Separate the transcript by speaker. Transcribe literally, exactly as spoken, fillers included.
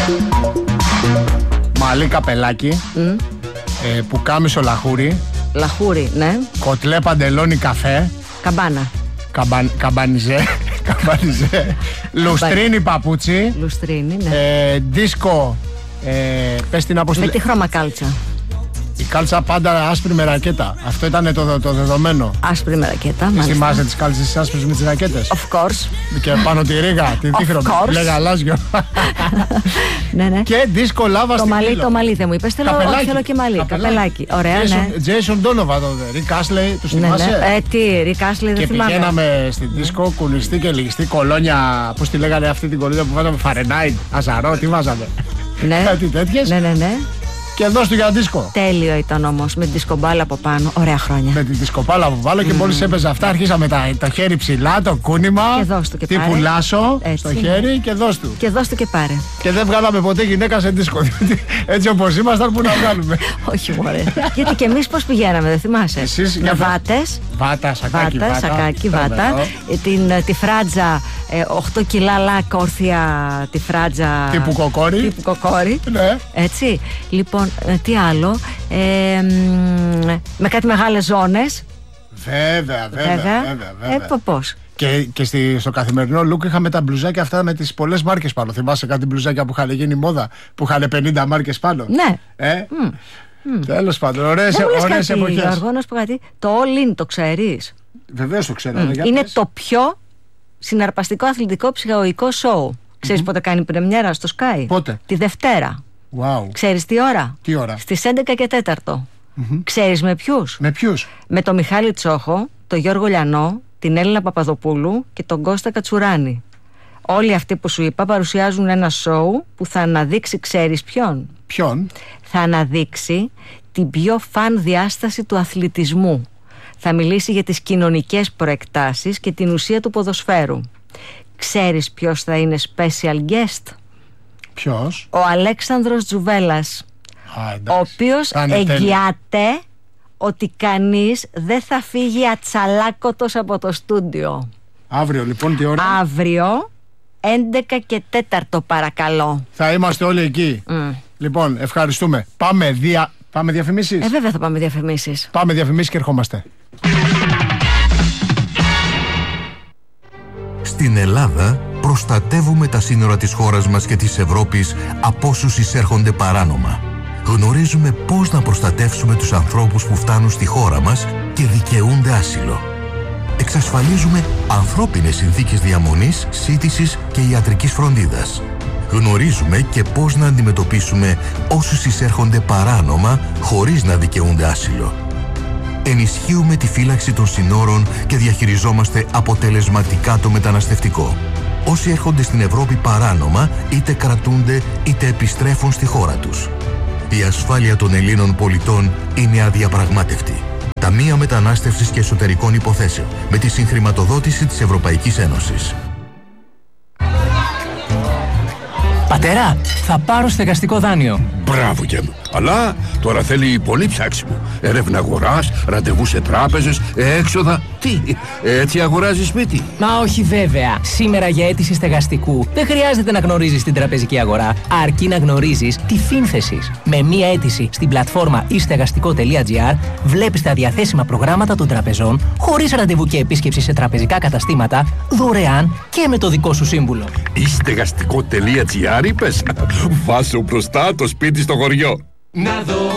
Speaker 1: Μαλλί καπελάκι,
Speaker 2: Mm.
Speaker 1: ε, πουκάμισο λαχούρι,
Speaker 2: Λαχούρι, ναι.
Speaker 1: κοτλέ παντελόνι καφέ,
Speaker 2: Καμπάνα.
Speaker 1: καμπαν, καμπανιζέ, καμπανιζέ, λουστρίνι παπούτσι,
Speaker 2: Λουστρίνι, ναι.
Speaker 1: ε, δίσκο, ε, πες την
Speaker 2: Με
Speaker 1: αποστολή.
Speaker 2: τη χρώμα κάλτσα.
Speaker 1: Η κάλτσα πάντα άσπρη με ρακέτα. Αυτό ήταν το, το δεδομένο.
Speaker 2: Άσπρη με ρακέτα, μάλιστα.
Speaker 1: Θυμάσαι τις κάλτσες τις άσπρες με τις ρακέτες?
Speaker 2: Of course.
Speaker 1: Και πάνω τη ρίγα, την
Speaker 2: Of
Speaker 1: δίχρωμη.
Speaker 2: course.
Speaker 1: Λέγα γαλάζιο.
Speaker 2: Ναι, ναι.
Speaker 1: Και δίσκο λάβα
Speaker 2: Το
Speaker 1: στην
Speaker 2: μαλλί,
Speaker 1: πύλο.
Speaker 2: το μαλλί δεν μου είπες. Θέλω,
Speaker 1: Καπελάκι.
Speaker 2: όχι, θέλω και μαλλί. Καπελάκι. Ωραία, ναι.
Speaker 1: Jason Donovan, Rick Astley, τους
Speaker 2: Ναι,
Speaker 1: θυμάσαι?
Speaker 2: ναι. Ε, τι, Ρικ Άσλι, δεν
Speaker 1: Και
Speaker 2: θυμάμαι.
Speaker 1: πηγαίναμε στην δίσκο, κουνιστή και λιγιστή κολόνια. Πώς τη λέγανε αυτή την κολόνια που βάζαμε? Φαρενάιτ, αζαρό, τι βάζαμε?
Speaker 2: Ναι.
Speaker 1: Κάτι τέτοιες.
Speaker 2: Ναι, ναι, ναι.
Speaker 1: Και δώσ' του για δίσκο.
Speaker 2: Τέλειο ήταν όμως, με τη δισκομπάλα από πάνω. Ωραία χρόνια.
Speaker 1: Με τη δισκοπάλα που βάλω και μόλις έπαιζε αυτά, αρχίσαμε τα, το χέρι ψηλά, το κούνημα.
Speaker 2: Και δώσ' του και
Speaker 1: τύπου
Speaker 2: πάρε.
Speaker 1: Λάσο
Speaker 2: Έτσι,
Speaker 1: στο
Speaker 2: ναι.
Speaker 1: χέρι και δώσ' του.
Speaker 2: Και δώσ' του και πάρε.
Speaker 1: Και δεν βγάλαμε ποτέ γυναίκα σε δίσκο. διότι έτσι όπως ήμασταν, πού να βγάλουμε.
Speaker 2: Όχι, μωρέ. Γιατί και εμείς πώς πηγαίναμε, δεν θυμάσαι?
Speaker 1: Εσείς,
Speaker 2: με
Speaker 1: για βα-
Speaker 2: βάτες.
Speaker 1: Βάτα, σακάκι,
Speaker 2: Βάτα,
Speaker 1: βάτα.
Speaker 2: σακάκι, βάτα.
Speaker 1: Τρομερό.
Speaker 2: Ε, Την, ε, τη φράτζα, ε, οκτώ κιλά λάκ όρθια τη φράτζα.
Speaker 1: Τύπου κοκόρι.
Speaker 2: Τύπου κοκόρι.
Speaker 1: Ναι.
Speaker 2: Έτσι. Λοιπόν, ε, τι άλλο. Ε, μ, με κάτι μεγάλες ζώνες.
Speaker 1: Βέβαια, βέβαια, βέβαια. βέβαια,
Speaker 2: Ε, πο- πώς.
Speaker 1: Και, και στη, στο καθημερινό look είχαμε τα μπλουζάκια αυτά με τις πολλές μάρκες πάνω. Θυμάσαι κάτι μπλουζάκια που είχαν γίνει μόδα, που είχαν πενήντα μάρκες πάνω?
Speaker 2: Ναι.
Speaker 1: Ε? Τέλος πάντων, ωραίες,
Speaker 2: Δεν μου λες
Speaker 1: ωραίες
Speaker 2: κάτι,
Speaker 1: εποχές.
Speaker 2: Γιώργο, να σου πω κάτι. Το all in το ξέρεις?
Speaker 1: Βεβαίως το ξέρω. για
Speaker 2: Είναι
Speaker 1: πες.
Speaker 2: το πιο συναρπαστικό αθλητικό ψυχαγωγικό σοου. Ξέρεις πότε κάνει πρεμιέρα στο Sky?
Speaker 1: Πότε?
Speaker 2: Τη Δευτέρα.
Speaker 1: Wow.
Speaker 2: Ξέρεις τι ώρα?
Speaker 1: Τι ώρα?
Speaker 2: Στις έντεκα και τέταρτο. Ξέρεις με ποιους?
Speaker 1: Με ποιους?
Speaker 2: Με τον Μιχάλη Τσόχο, τον Γιώργο Λιανό, την Έλληνα Παπαδοπούλου και τον Κώστα Κατσουράνη. Όλοι αυτοί που σου είπα παρουσιάζουν ένα σοου που θα αναδείξει, ξέρεις ποιον?
Speaker 1: Ποιον?
Speaker 2: Θα αναδείξει την πιο φαν διάσταση του αθλητισμού. Θα μιλήσει για τις κοινωνικές προεκτάσεις και την ουσία του ποδοσφαίρου. Ξέρεις ποιος θα είναι special guest?
Speaker 1: Ποιος?
Speaker 2: Ο Αλέξανδρος Τζουβέλλας,
Speaker 1: Α,
Speaker 2: ο
Speaker 1: εντάξει.
Speaker 2: οποίος
Speaker 1: Θα είναι τέλειο.
Speaker 2: εγγυάται ότι κανείς δεν θα φύγει ατσαλάκωτος από το στούντιο.
Speaker 1: Αύριο λοιπόν τι ώρα?
Speaker 2: Αύριο έντεκα και τέταρτο παρακαλώ.
Speaker 1: Θα είμαστε όλοι εκεί.
Speaker 2: Mm.
Speaker 1: Λοιπόν, ευχαριστούμε. Πάμε, δια... Πάμε διαφημίσεις.
Speaker 2: Ε, βέβαια θα πάμε διαφημίσεις.
Speaker 1: Πάμε διαφημίσεις και ερχόμαστε.
Speaker 3: Στην Ελλάδα προστατεύουμε τα σύνορα της χώρας μας και της Ευρώπης από όσους εισέρχονται παράνομα. Γνωρίζουμε πώς να προστατεύσουμε τους ανθρώπους που φτάνουν στη χώρα μας και δικαιούνται άσυλο. Εξασφαλίζουμε ανθρώπινες συνθήκες διαμονής, σύντησης και ιατρικής φροντίδας. Γνωρίζουμε και πώς να αντιμετωπίσουμε όσους εισέρχονται παράνομα χωρίς να δικαιούνται άσυλο. Ενισχύουμε τη φύλαξη των συνόρων και διαχειριζόμαστε αποτελεσματικά το μεταναστευτικό. Όσοι έρχονται στην Ευρώπη παράνομα, είτε κρατούνται είτε επιστρέφουν στη χώρα τους. Η ασφάλεια των Ελλήνων πολιτών είναι αδιαπραγμάτευτη. Ταμεία Μετανάστευσης και Εσωτερικών Υποθέσεων, με τη συγχρηματοδότηση της Ευρωπαϊκής Ένωσης.
Speaker 4: Πατέρα, θα πάρω στεγαστικό δάνειο.
Speaker 5: Μπράβο και μου. Αλλά τώρα θέλει πολύ ψάξιμο. Έρευνα αγοράς, ραντεβού σε τράπεζες, έξοδα. Τι, έτσι αγοράζει σπίτι?
Speaker 4: Μα όχι βέβαια. Σήμερα για αίτηση στεγαστικού δεν χρειάζεται να γνωρίζεις την τραπεζική αγορά, αρκεί να γνωρίζεις τη Φίνθεσης. Με μία αίτηση στην πλατφόρμα e στεγαστικό τελεία gr βλέπεις τα διαθέσιμα προγράμματα των τραπεζών, χωρίς ραντεβού και επίσκεψη σε τραπεζικά καταστήματα, δωρεάν και με το δικό σου σύμβουλο.
Speaker 5: e στεγαστικό τελεία gr είπες? Βάσου μπροστά το σπίτι στο χωριό.
Speaker 4: Να δω